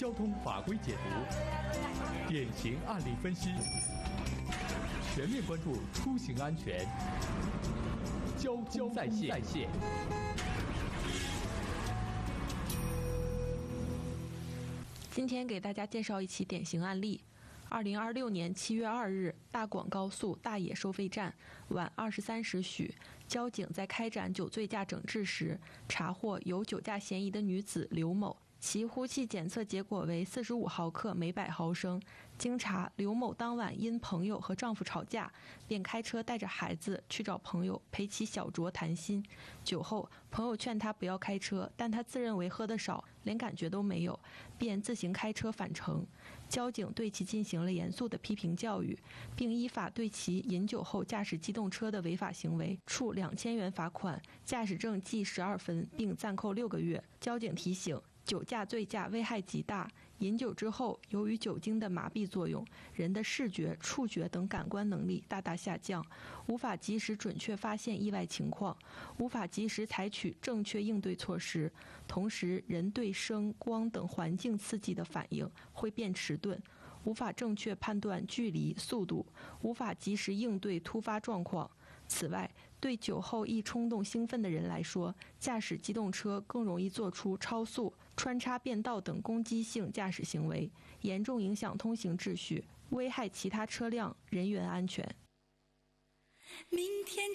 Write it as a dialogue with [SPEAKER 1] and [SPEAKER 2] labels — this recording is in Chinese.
[SPEAKER 1] 交通法规解读，典型案例分析，全面关注出行安全。交通在线。
[SPEAKER 2] 今天给大家介绍一起典型案例。2026年7月2日，大广高速大冶收费站晚23时许，交警在开展酒醉驾整治时，查获有酒驾嫌疑的女子刘某。其呼气检测结果为45毫克每100毫升。经查，刘某当晚因朋友和丈夫吵架，便开车带着孩子去找朋友陪其小酌谈心。酒后，朋友劝他不要开车，但他自认为喝得少，连感觉都没有，便自行开车返程。交警对其进行了严肃的批评教育，并依法对其饮酒后驾驶机动车的违法行为处2000元罚款，驾驶证记12分，并暂扣6个月。交警提醒，酒驾醉驾危害极大，饮酒之后，由于酒精的麻痹作用，人的视觉、触觉等感官能力大大下降，无法及时准确发现意外情况，无法及时采取正确应对措施。同时，人对声、光等环境刺激的反应会变迟钝，无法正确判断距离、速度，无法及时应对突发状况。此外，对酒后易冲动兴奋的人来说，驾驶机动车更容易做出超速、穿插变道等攻击性驾驶行为，严重影响通行秩序，危害其他车辆人员安全。
[SPEAKER 3] 明天